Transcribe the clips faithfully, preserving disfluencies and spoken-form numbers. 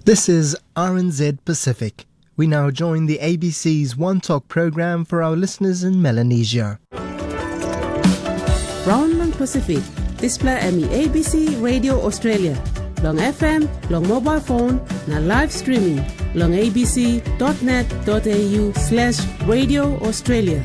This is R N Z Pacific. We now join the A B C's One Talk program for our listeners in Melanesia. Round long Pacific, display M E A B C Radio Australia. Long F M, long mobile phone, na live streaming. Long abc.net.au slash Radio Australia.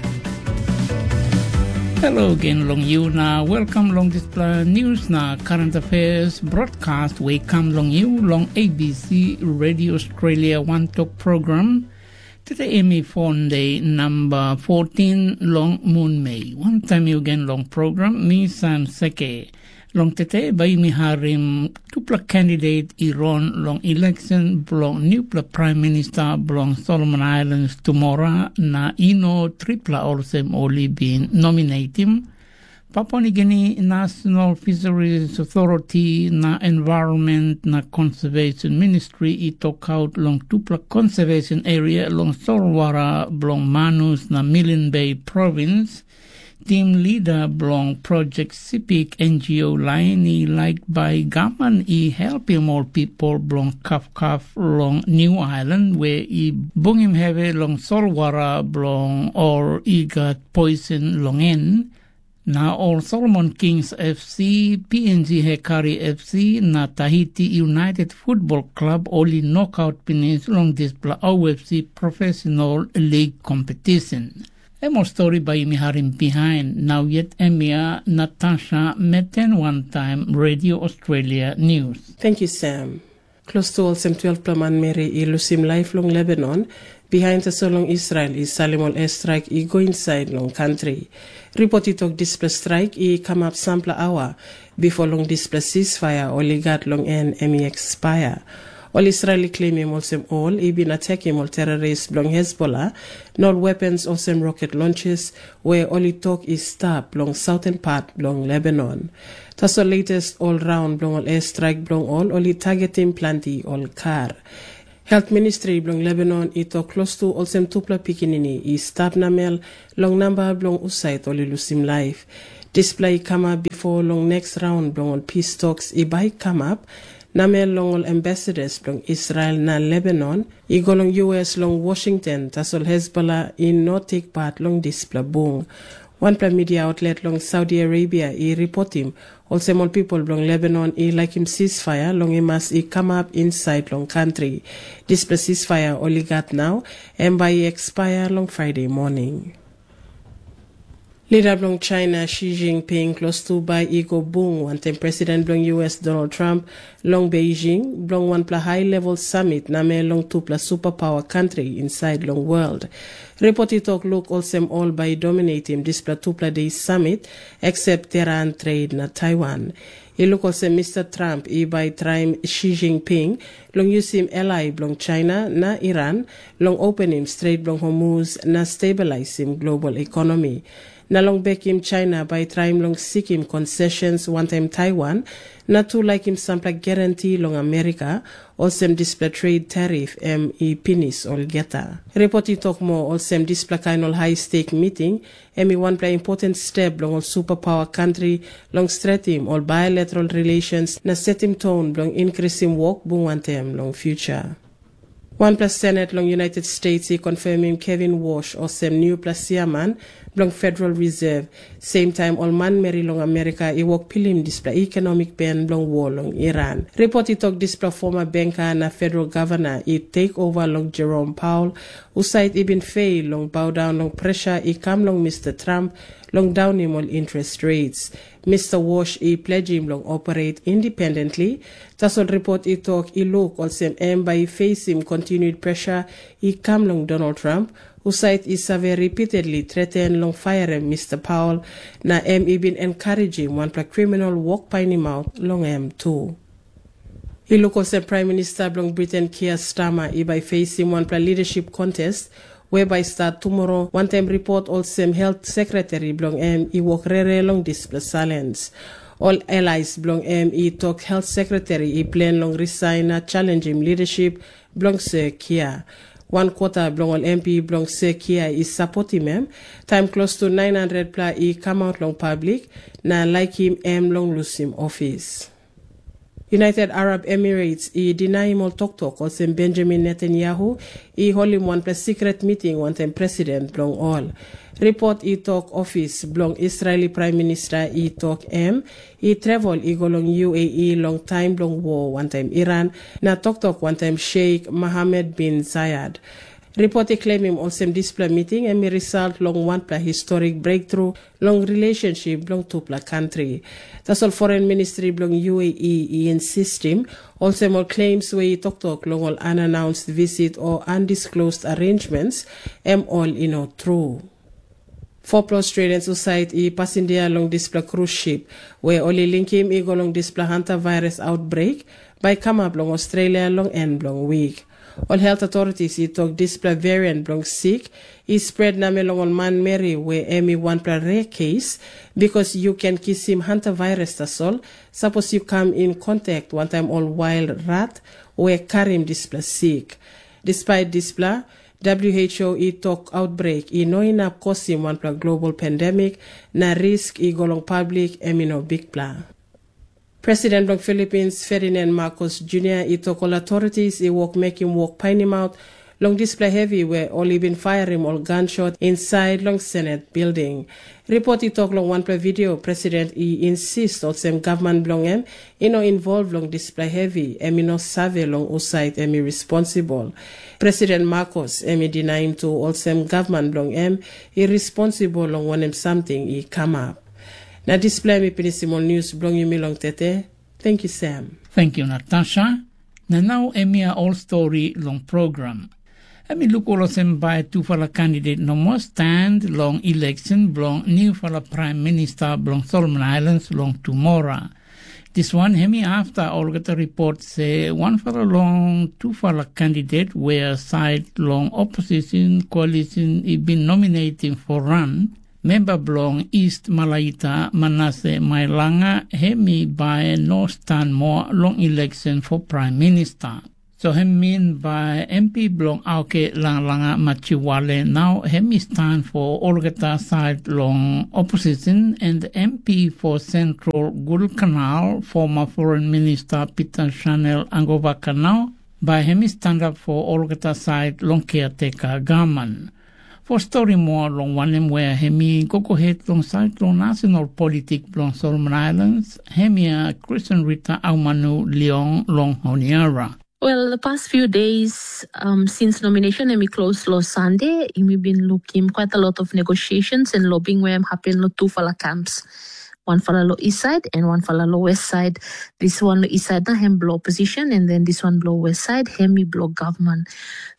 Hello again, long you na welcome long display news na current affairs broadcast. We come long you long A B C Radio Australia One Talk program. Today Amy phone day number fourteen long moon May. One time you again long program me Sam Seke. Long tete by mi harim tupla candidate Iran long election blong new prime minister blong Solomon Islands tomorrow na ino tripla olsem oli bin nominatim. Papua New Guinea National Fisheries Authority na Environment na Conservation Ministry i talk out long tupla conservation area long Solwara blong Manus na Milne Bay province. Team leader belong Project Civic N G O line i liked by government i helping more people belong Kaf Kaf long New Island where i bung him have long Solwara belong or i got poison long en. Na all Solomon Kings F C, P N G Hekari F C, na Tahiti United Football Club only knockout finish long display O F C Professional League competition. A more story by Miharim behind. Now yet Emia Natasha Meten one time Radio Australia News. Thank you, Sam. Close to all some twelve plaman Mary i Lusim lifelong Lebanon. Behind the so long Israel is Salimol air strike i go inside long country. Report it of display strike i come up sample hour before long display ceasefire or legat long end emi expire. All Israeli claim him also all he been attacking all terrorists belong Hezbollah, no weapons or some rocket launches where only talk is stop long southern part belong Lebanon. That's the latest all round belong all airstrike belong all only targeting plenty all car. Health Ministry belong Lebanon ito close to all some tupla pikinini is stop namel long number belong usait only lusim life. Display come up before long next round belong all peace talks i buy come up. Namel long all ambassadors from Israel na Lebanon, igo long U S long Washington, tasol Hezbollah in no take part long display boom. One plan media outlet long Saudi Arabia i report him, also more people long Lebanon i like him ceasefire long he must i come up inside long country. Display ceasefire only got now, and by expire long Friday morning. Leader belong China Xi Jinping close to by ego boom one time President belong U S Donald Trump long Beijing belong one pla high level summit na me long two pla superpower country inside long world. Report it talk look also all by dominating this pla two pla day summit except Tehran trade na Taiwan. He look also Mister Trump i by time Xi Jinping long use him ally belong China na Iran long open him straight belong Hormuz na stabilize him global economy. Na long back him China by trying long seek him concessions one time Taiwan, na to like him sample guarantee long America, or some display trade tariff em e pinis all geta. Report it talk more all some display kind of high stake meeting, em e one play important step long all superpower country, long straight him all bilateral relations, na set him tone long increasing work bung one time long future. One plus Senate long United States he confirming Kevin Walsh or some new plus chairman long Federal Reserve. Same time all man Mary long America he work pilim display economic ban long war long Iran. Report he talk display former banker na federal governor he take over long Jerome Powell who side he been fail long bow down long pressure he come long Mister Trump long down him all interest rates. Mister Walsh he pledge him long operate independently. That's all report he talk he look all same aim by face him continued pressure he come long Donald Trump who side is severe repeatedly threaten long fire him Mister Powell na aim he been encouraging one plus criminal walk by him out long aim too. He look also Prime Minister long Britain Keir Starmer he by face him one plus leadership contest whereby start tomorrow. One time report also Health Secretary belong M E work rere long display silence. All allies belong M E talk Health Secretary he plan long resign challenge him leadership belong Sir Keir. One quarter belong all M P belong Sir Keir is supporting him. Time close to nine hundred plus he come out long public na like him M long lose him office. United Arab Emirates i deny mol tok tok o sem Benjamin Netanyahu i holim one plus secret meeting one time president blong all. Report i talk office blong Israeli Prime Minister i talk M i travel i go long U A E long time blong war one time Iran na tok tok one time Sheikh Mohammed bin Zayed. Report claim him on some display meeting and may result long one pla historic breakthrough long relationship long two pla country. That's all foreign ministry long U A E e insist him also more claims where he talk talk long all unannounced visit or undisclosed arrangements am all you know true. Four plus Australian society passenger along display cruise ship where only link him e go long display hantavirus outbreak by come up long Australia long end long week. All health authorities i talk display variant blong sick is spread na melong on man Mary where emi one pla rare case because you can kiss him hantavirus tasol suppose you come in contact one time all wild rat where carry him display sick. Despite display W H O i talk outbreak i no enough cause him one pla global pandemic na risk i golong public emi no big pla. President of Philippines Ferdinand Marcos Junior i talk all authorities i walk make him walk pine him out long display heavy where only been firing all gunshot inside long Senate building. Report i talk long one play video president i insist on some government blong em i no involve long display heavy emi no save long outside emi responsible. President Marcos emi deny him to all some government blong em irresponsible long one em something i come up. Na display mi pinisimo news blong you me long tete. Thank you, Sam. Thank you, Natasha. Na now emia all story long program. Emi look all sem by two fala candidate no more stand long election blong new fala prime minister blong Solomon Islands long tomorrow. This one hemi after all get a report say one fala long two fala candidate where side long opposition coalition is been nominating for run. Member blong East Malaita Manasseh Mailanga hemi by no stand more long election for Prime Minister. So hem mean by M P blong Auke Langlanga Machiwale now hemi stand for Olgata side long opposition and M P for Central Guadalcanal former Foreign Minister Peter Chanel Angovaka now by hemi stand up for Olgata side long caretaker government. For story more long one where hemi koko het long side long national politic long Solomon Islands hemia Christian Rita Aumanu Leong long Honiara. Well, the past few days um, since nomination, and we closed last Sunday, we've been looking quite a lot of negotiations and lobbying where I'm happening lo two fala camps. One fala lo east side and one fala lo west side. This one lo east side na hem blow opposition and then this one blow west side, hemi blow government.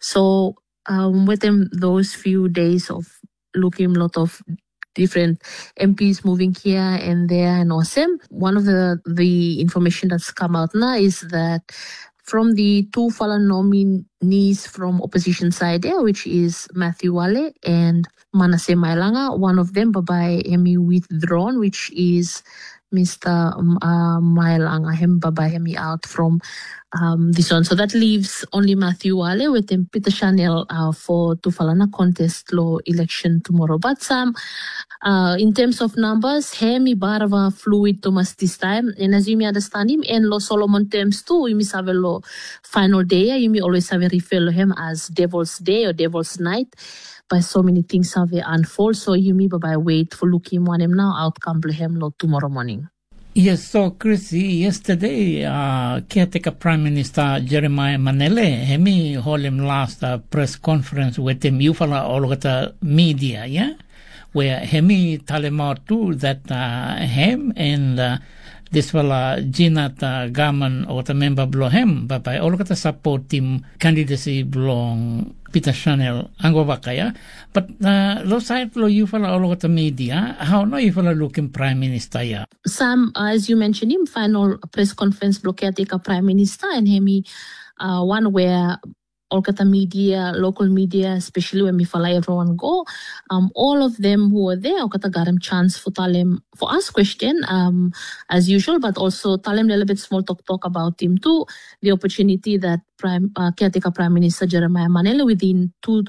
So um, within those few days of looking a lot of different M Ps moving here and there and awesome, one of the, the information that's come out now is that from the two fala nominees from opposition side there, which is Matthew Wale and Manasseh Mailanga, one of them babai hemi withdrawn, which is Mister Uh, Mailanga, him babai hemi out from um, this one. So that leaves only Matthew Wale with him Peter Chanel uh, for Tufalana contest law election tomorrow. But some uh, in terms of numbers, hemi barava fluid Thomas this time. And as you may understand him, and lo Solomon terms too, you may have a lo final day, you may always have a refer him as Devil's Day or Devil's Night. By so many things have unfold, so you may by wait for looking one him now outcome him lo tomorrow morning. Yes, so Chrissy, yesterday, uh, caretaker Prime Minister Jeremiah Manele, hemi hold him last uh, press conference with him, you follow all of the media, yeah? Where hemi tell him out too that uh, him and uh, this fella Gina uh, Gaman or the member below him, but by all of the support team candidacy belong Peter Chanel Angovaka, yeah? But uh, lo side lo you follow all of the media, how no you follow looking Prime Minister, yeah? Sam, uh, as you mentioned him, final press conference blockade a Prime Minister and hemi uh, one where Olkata media, local media, especially when we follow everyone go, um, all of them who were there, Olkata got him chance for Talem for us question, um, as usual, but also Talem a little bit small talk talk about him too, the opportunity that Prime uh, caretaker Prime Minister Jeremiah Manele within two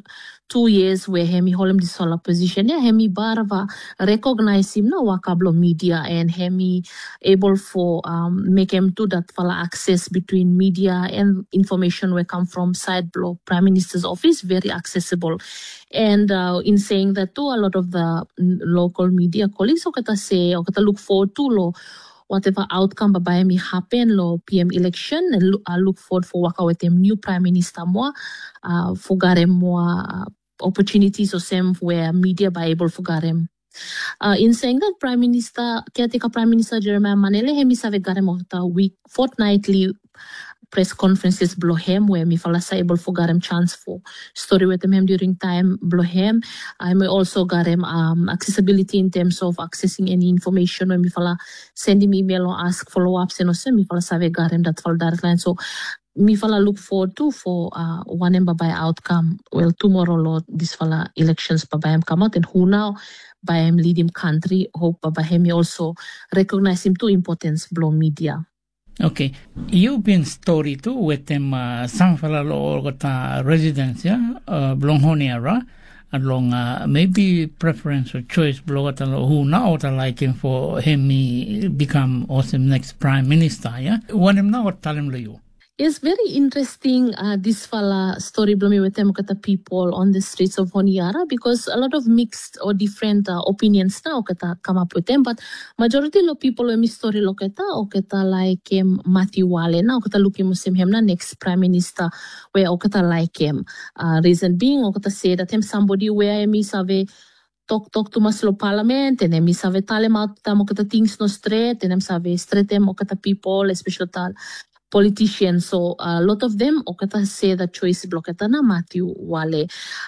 two years where hemi hold him this whole position. Yeah, hemi barva recognize him na wakablo media and hemi able for um make him to that fala access between media and information where come from side block Prime Minister's office very accessible. And uh, in saying that too, a lot of the local media colleagues o kata say o kata look forward to lo whatever outcome by me happen lo P M election and look, uh, look forward for waka with them new Prime Minister mo uh, for garem more uh, opportunities or same where media by able for garem. Uh, in saying that, Prime Minister, caretaker Prime Minister Jeremiah Manele, hemi save garem of the week fortnightly press conferences blow him where me fala sa able for garem chance for story with him during time blow him. I may also garem um accessibility in terms of accessing any information when me fala send him email or ask follow ups and also me fala save garem that fall direct line. So me fala look forward to for uh one and by outcome. Well tomorrow Lord this fala elections by him come out and who now by him lead him country hope by him also recognize him to importance blow media. Okay, you've been story too with them uh, Sanfala lo kata residents, yeah, uh, Blonghonia, ra, along uh, maybe preference or choice blogata lo who now are liking for him become awesome next prime minister, yeah. One him now tell him lo you. It's very interesting, uh, this fella story blooming with them kata people on the streets of Honiara because a lot of mixed or different uh, opinions now kata come up with them, but majority of people when me story lo kata o kata like him Matthew Wale now kata looking muslim him na next prime minister where o kata like him. Uh, reason being o kata say that him somebody where me save talk talk to maslo parliament and then me save tale out tamo kata things no straight and them save straight them o kata people especially tal politicians. So a uh, lot of them o kata say the choice blocketa na Matthew Wale.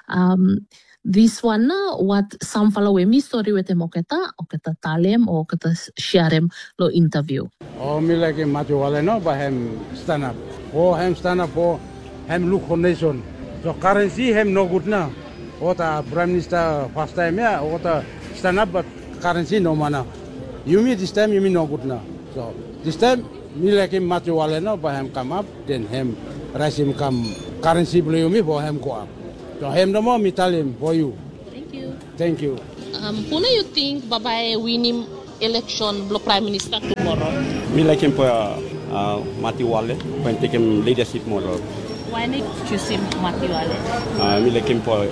Um, this one na what some follow me story with them o kata o kata talem o kata share him lo interview. Oh, me like Matthew Wale no, but him stand up. Oh, him stand up for him look for nation. So currency him no good now. What a prime minister first time yeah, what a stand up but currency no mana. You mean this time you mean no good now. So this time me like him Matthew Wale no, but him come up, then him rise him come currency blue me for him go up. So him no more me tell him for you. Thank you. Thank you. Um, who do you think Babae winning election block prime minister tomorrow? Me like him for uh, uh, Matthew Wale when take him leadership model. Why not choose him Matthew Wale? Uh, me like him for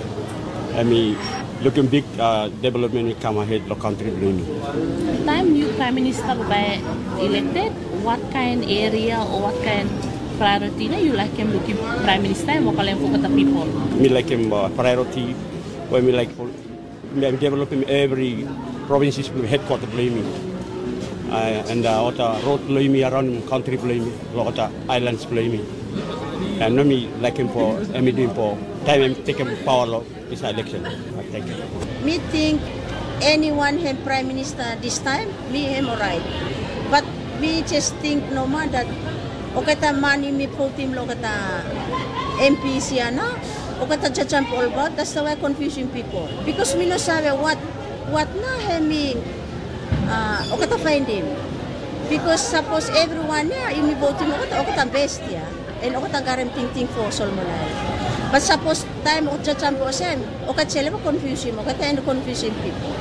I mean looking big uh, development will come ahead the country blame. Time new prime minister by elected, what kind area or what kind priority na you like him looking prime minister and what for the people? Me like him uh, priority when me like for me developing every provinces headquarter blame uh, and uh, what uh, road blame around country blame lot of islands blame and no me like him for me doing for time I'm taking power this election. Uh, thank you. Me think anyone have prime minister this time, me him alright. But me just think no man that o kata money me put him lo kata M P siya na o kata jump all about. That's the way confusing people. Because me no sabi what what na he me uh, o kata find him. Because suppose everyone yeah, imi vote him o kata o kata best yeah. And o kata garem ting ting for Solmonay. But suppose time o jump o sen o kata sila confusing o kata and confusing people.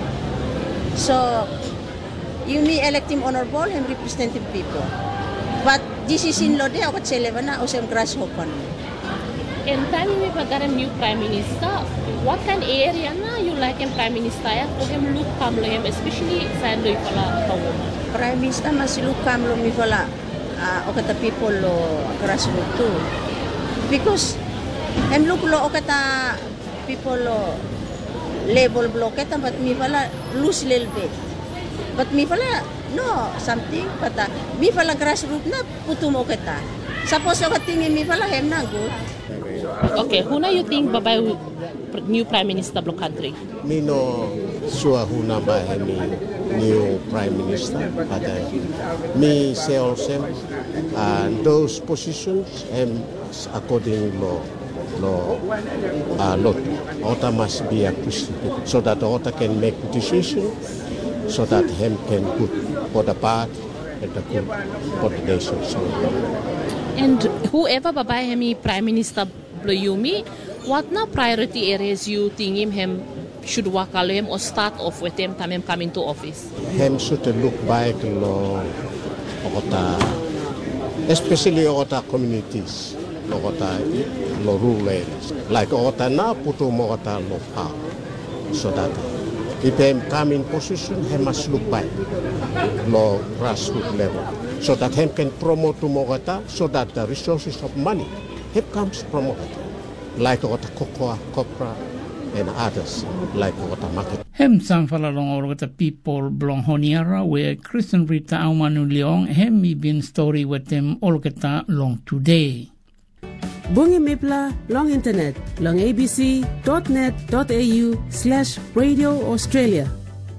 So you may elect him honorable and representative people. But this is in law de o kata sila na o sem grasshopper. In time we got a new prime minister. What kind of area na you like him prime minister? For him look kamlo him, especially sa do pala woman. Prime minister mas look kamlo mi pala o kata people lo grassroots too. Because em look lo o kata people lo level block it, but me pala lose little bit. But me pala no something, but uh, me pala grassroots na putumo kita. Suppose o katingin me pala hem na good. Okay, who na you think babay new prime minister block country? Me no sure who na ba me new prime minister, but uh, me say also uh, those positions um, according law. Law, uh, lot. Ota must be appreciated so that Ota can make decision, so that him can good for the part and the good for the nation. So. And whoever babay hemi prime minister Bloyumi, What now priority areas you think him, him should work on him or start off with him time him come into office? Him should look back lo okota, especially okota communities, okota lo rural areas. Like okota na puto mo okota lo power, so that if him come in position, he must look back lo grassroots level, so that him can promote to Mogata, so that the resources of money him comes promote. Like what cocoa, copra, and others, like what market. Hem samfala long or the people belong Honiara, where Christian Rita Aumanu Leong, hem me been story with them all long today. Bungi Mipla, long internet, long abc dot net dot a u slash radio Australia.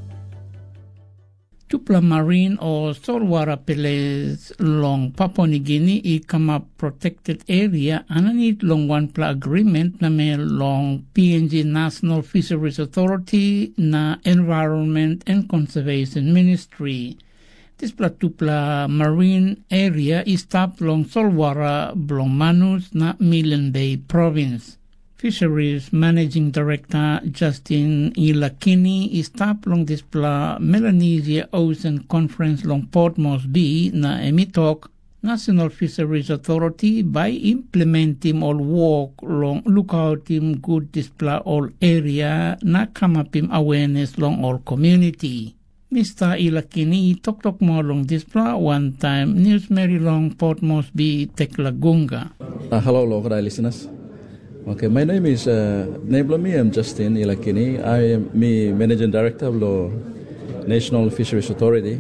Tupla Marine or Saltwater Pillars long Papua New Guinea I come up protected area underneath long one pla agreement na may long P N G National Fisheries Authority na Environment and Conservation Ministry. This pla Tupla Marine area is tapped long Saltwater Blong Manus na Milne Bay Province. Fisheries Managing Director Justin Ilakini is tapped long this pla Melanesia Ocean Conference long Port Moresby na emitok National Fisheries Authority by implementing all work long lookout him good display all area na kamapim awareness long all community. Mister Ilakini talk talk more long display one time News Mary long Port Moresby Teklagunga. Uh, hello local listeners. Okay, my name is uh, name me I'm Justin Ilakini. I am me Managing Director of the National Fisheries Authority.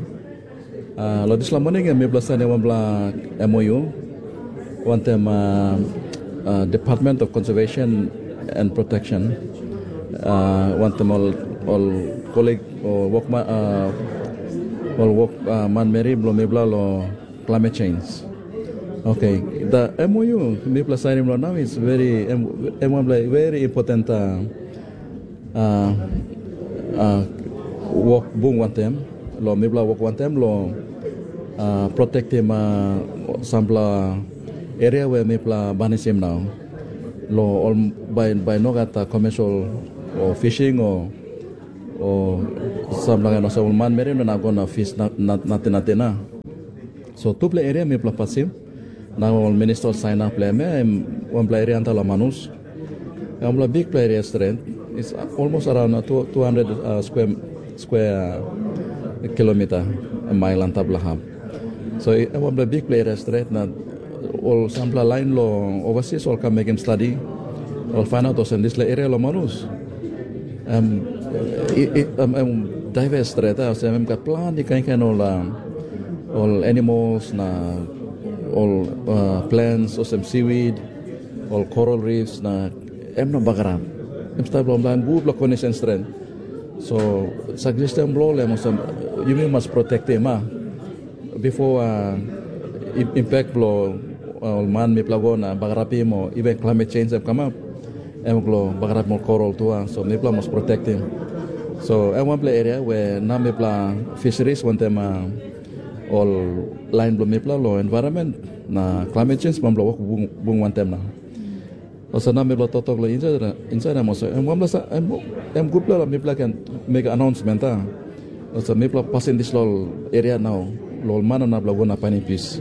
Uh, lo disla morning me blasane wambla M O U, one time uh, uh, Department of Conservation and Protection. Uh, one time all all colleague or work ma uh, all work uh, man meri blo me bla lo climate change. Okay, the M O U me plus signing now is very very important uh, uh, uh, work boom one time lo me bla work one time lo uh, protect him uh, sampla area where me bla banisim now lo all by by no gata commercial or fishing or or sampla no so man meron na gonna fish na natin natin na so two play area me bla pasim. Now all minister sign up play me one play area antala manus. I'm a big play area strength. It's almost around two two hundred uh, square square uh, kilometer a mile antabla. So I'm a big play area strength. Now all sample line lo overseas all come make him study. All find out also in this area lo manus. Um, it, it um, um diverse strength. So I'm got plan di kain kain all um, all animals na. All uh, plants, or some seaweed, all coral reefs. Na em no bagaran. Em sta blom lan bu blok connection strength. So suggestion blow le must you must protect them ah before uh, impact blow all man me plagona bagarapi mo even climate change have come up. Em glo bagarap mo coral tua so me pla must protect them. So I want play area where na me pla fisheries one time uh, all line blow mepla lo environment na climate change mam blow bung bung one time na also na mepla totok lo inside inside na mo so em wamla sa em em group la mepla can make announcement ah also mepla pass in this lol area now lol mana na blow na pani peace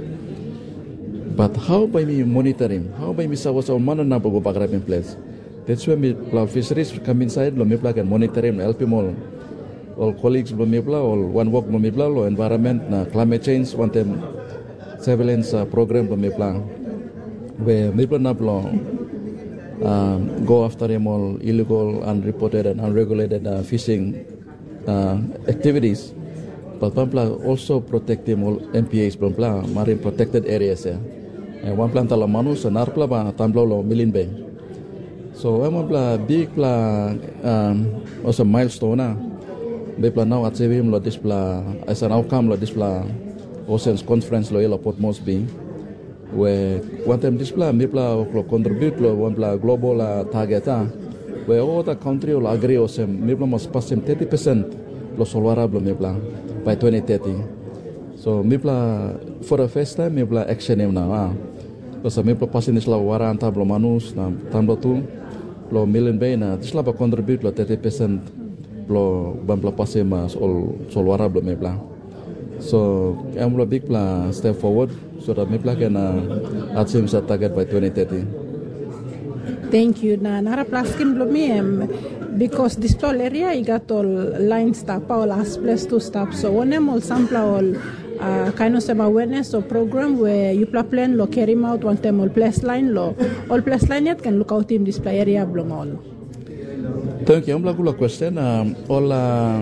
but how by me monitoring how by me sa was mana na blow bagrap in place that's why me pla fisheries come inside lo mepla can monitor him help him all all colleagues blomibla all one work blomibla lo environment na climate change one time surveillance uh, program blomibla where mibla na blo uh, go after them all illegal unreported and unregulated uh, fishing uh, activities but pampla also protect them all M P As pampla marine protected areas ya and one plant la manus and arpla ba tamblo lo Milne Bay so one pla big pla um, also milestone na Bepla now at Sevim lo displa as an outcome lo displa Oceans Conference lo yelo Port Moresby where one time displa Bepla lo contribute lo one pla global uh, target ah where all the country lo agree osem Bepla must pass him thirty percent lo solwara lo Bepla by twenty thirty so Bepla for the first time Bepla action him now ah so Bepla passing this lo wara anta blo manus na tamblo tu lo million bay na tisla ba contribute lo thirty percent lo ban pla pase mas all solwara blo me bla. So am lo big pla step forward so that me pla can uh, achieve sa target by twenty thirty. Thank you. Na nara plaskin blo me um, because this whole area I got all line stop all last place to stop. So one em all sample all uh, kind of some awareness or program where you pla plan lo carry out one time all place line lo all place line yet can look out in this play area blong all. Thank you. Am la gula question um, all uh,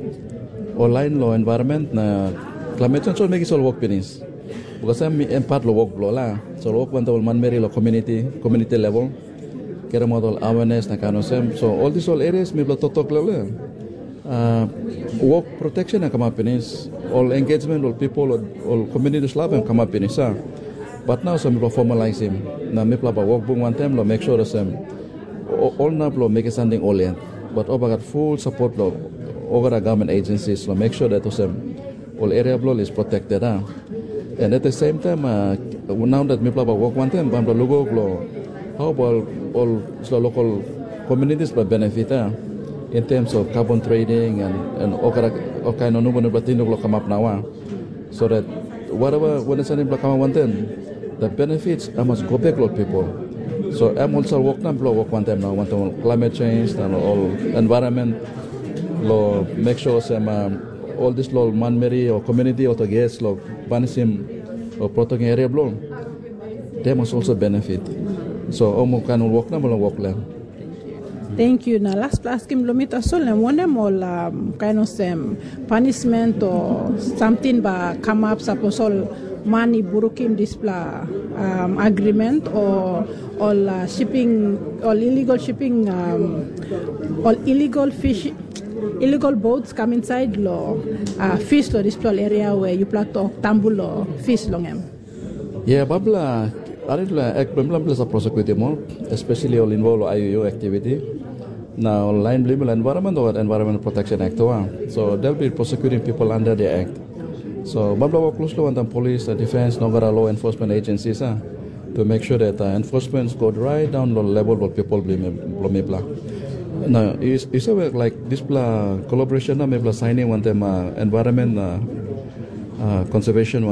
all line lo environment na climate change so make it all work finish. Because I'm empat lo work blo la. So work one all man meri lo community community level. Kira model awareness na kano sem. So all these all areas may totok level. Uh, work protection na kama finish. All engagement, all people, all, all communities lab and come up in isa. But now some people formalize him. Na me plaba work bung one time lo make sure some all na lo make something all in. But over got full support lo over the government agencies lo make sure that some all area lo is protected. Uh. And at the same time, uh, now that me plaba work one time, bam lo logo lo how about all the local communities but benefit uh, in terms of carbon trading and and all kind of numbers that will come up now, so that whatever when it's something come one time, the benefits I must go back to people. So I'm also work now work one time now one time climate change and all environment law make sure some um, all this law man meri or community or to guess law banisim or protecting area blow they must also benefit. So omo kan work na mo work lang. Thank you. Na last plus kim lomita sol na one mo um, kind of some punishment or something ba come up suppose all money burukim display um, agreement or all uh, shipping all illegal shipping um, all illegal fish illegal boats come inside lo uh, fish lo display area where you plato tambulo fish longem. Yeah, babla Aritla ek bemlam plus prosecute mo, especially all involved I U U activity. Now line blame environment or Environment Protection Act. So they'll be prosecuting people under the act. So babla work closely with the police, the defense, nogara law enforcement agencies uh, to make sure that uh, enforcement go right down the level what people blame blah. Now is is like this blah collaboration na may blah signing one time uh, environment uh, uh, conservation